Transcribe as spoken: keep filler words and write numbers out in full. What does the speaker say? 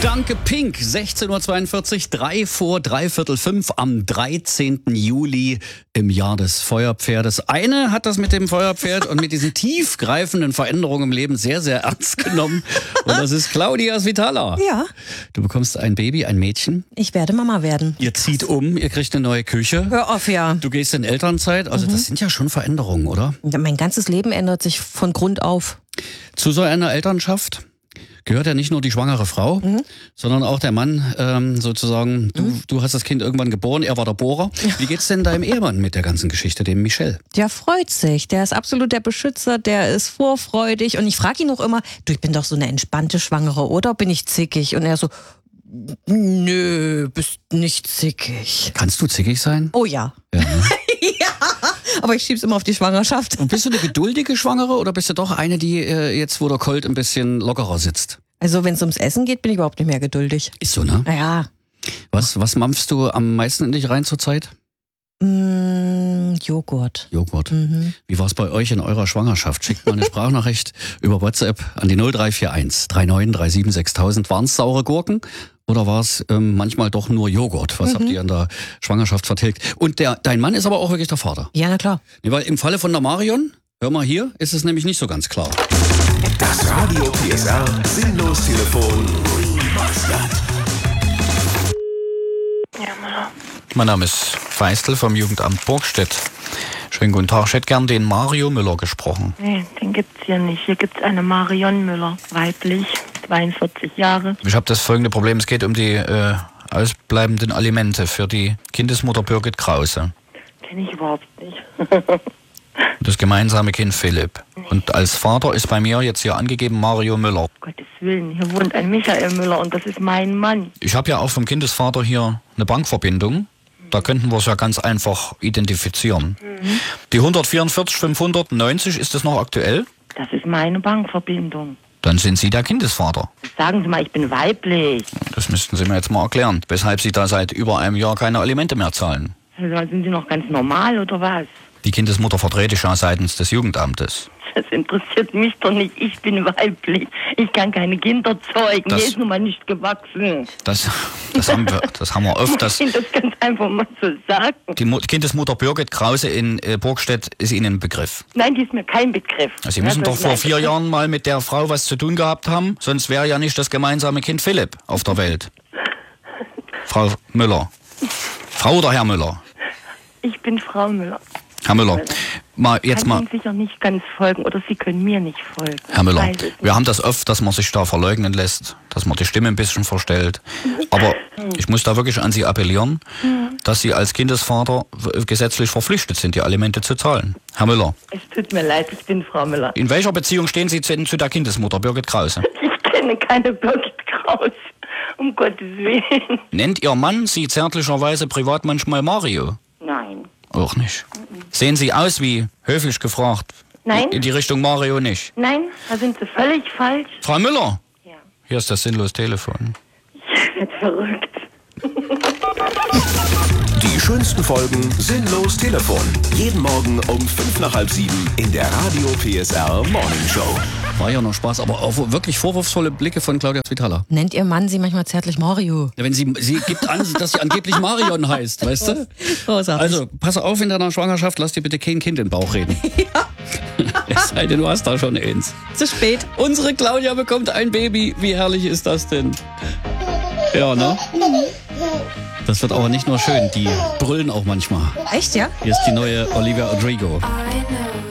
Danke Pink, sechzehn Uhr zweiundvierzig, drei vor dreiviertel fünf am dreizehnten Juli im Jahr des Feuerpferdes. Eine hat das mit dem Feuerpferd und mit diesen tiefgreifenden Veränderungen im Leben sehr, sehr ernst genommen. Und das ist Claudia Svitala. Ja. Du bekommst ein Baby, ein Mädchen. Ich werde Mama werden. Ihr zieht um, ihr kriegt eine neue Küche. Hör auf, ja. Du gehst in Elternzeit. Also mhm. das sind ja schon Veränderungen, oder? Mein ganzes Leben ändert sich von Grund auf. Zu so einer Elternschaft gehört ja nicht nur die schwangere Frau, mhm. sondern auch der Mann ähm, sozusagen. Du, mhm. du hast das Kind irgendwann geboren, er war der Bohrer. Wie geht's denn deinem Ehemann mit der ganzen Geschichte, dem Michel? Der freut sich, der ist absolut der Beschützer, der ist vorfreudig. Und ich frage ihn auch immer, du, ich bin doch so eine entspannte Schwangere, oder bin ich zickig? Und er so, nö, bist nicht zickig. Kannst du zickig sein? Oh ja. Ja, ne? Ja, aber ich schieb's immer auf die Schwangerschaft. Und bist du eine geduldige Schwangere oder bist du doch eine, die äh, jetzt, wo der Colt ein bisschen lockerer sitzt? Also wenn es ums Essen geht, bin ich überhaupt nicht mehr geduldig. Ist so, ne? Naja. Was, was mampfst du am meisten in dich rein zurzeit? Mm, Joghurt. Joghurt. Mhm. Wie war es bei euch in eurer Schwangerschaft? Schickt mal eine Sprachnachricht über WhatsApp an die null drei vier eins drei neun drei sieben sechstausend. Waren es saure Gurken oder war es ähm, manchmal doch nur Joghurt? Was mhm. habt ihr in der Schwangerschaft vertilgt? Und der, dein Mann ist aber auch wirklich der Vater? Ja, na klar. Nee, weil im Falle von der Marion, hör mal hier, ist es nämlich nicht so ganz klar. Das Radio P S R Sinnlos Telefon. Ja, Müller. Mein Name ist Feistel vom Jugendamt Burgstedt. Schönen guten Tag. Ich hätte gern den Mario Müller gesprochen. Nee, den gibt's hier nicht. Hier gibt's eine Marion Müller, weiblich, zweiundvierzig Jahre. Ich habe das folgende Problem. Es geht um die äh, ausbleibenden Alimente für die Kindesmutter Birgit Krause. Kenn ich überhaupt nicht. Das gemeinsame Kind Philipp. Und als Vater ist bei mir jetzt hier angegeben Mario Müller. Um Gottes Willen, hier wohnt ein Michael Müller und das ist mein Mann. Ich habe ja auch vom Kindesvater hier eine Bankverbindung. Da könnten wir es ja ganz einfach identifizieren. Mhm. Die hundertvierundvierzig fünfhundertneunzig, ist das noch aktuell? Das ist meine Bankverbindung. Dann sind Sie der Kindesvater. Sagen Sie mal, ich bin weiblich. Das müssten Sie mir jetzt mal erklären, weshalb Sie da seit über einem Jahr keine Alimente mehr zahlen. Also, sind Sie noch ganz normal oder was? Die Kindesmutter vertrete ich ja seitens des Jugendamtes. Das interessiert mich doch nicht. Ich bin weiblich. Ich kann keine Kinder zeugen. Das, Mir ist nun mal nicht gewachsen. Das, das, haben, wir, das haben wir oft. Das, ich das ganz einfach mal so sagen. Die Mu- Kindesmutter Birgit Krause in äh, Burgstedt ist Ihnen ein Begriff? Nein, die ist mir kein Begriff. Also Sie müssen ja, doch vor nein, vier Jahren mal mit der Frau was zu tun gehabt haben. Sonst wäre ja nicht das gemeinsame Kind Philipp auf der Welt. Frau Müller. Frau oder Herr Müller? Ich bin Frau Müller. Herr Müller, mal jetzt kann mal. Ihnen sicher nicht ganz folgen oder Sie können mir nicht folgen. Herr Müller, wir haben das oft, dass man sich da verleugnen lässt, dass man die Stimme ein bisschen verstellt. Aber ich muss da wirklich an Sie appellieren, dass Sie als Kindesvater gesetzlich verpflichtet sind, die Alimente zu zahlen. Herr Müller. Es tut mir leid, ich bin Frau Müller. In welcher Beziehung stehen Sie zu, zu der Kindesmutter, Birgit Krause? Ich kenne keine Birgit Krause, um Gottes Willen. Nennt Ihr Mann Sie zärtlicherweise privat manchmal Mario? Nein. Auch nicht. Sehen Sie aus wie, höflich gefragt, Nein. in die Richtung Mario nicht? Nein, da sind Sie völlig falsch. Frau Müller? Ja. Hier ist das sinnlos Telefon. Ich werde verrückt. Die schönsten Folgen Sinnlos Telefon. Jeden Morgen um fünf nach halb sieben in der Radio P S R Morning Show. War ja noch Spaß, aber auch wirklich vorwurfsvolle Blicke von Claudia Svitala. Nennt Ihr Mann Sie manchmal zärtlich Mario? Ja, wenn sie, sie gibt an, dass sie angeblich Marion heißt, weißt du? Großartig. Also, pass auf in deiner Schwangerschaft, lass dir bitte kein Kind in den Bauch reden. Ja. Es sei denn, du hast da schon eins. Zu spät. Unsere Claudia bekommt ein Baby. Wie herrlich ist das denn? Ja, ne? Das wird aber nicht nur schön, die brüllen auch manchmal. Echt, ja? Hier ist die neue Olivia Rodrigo.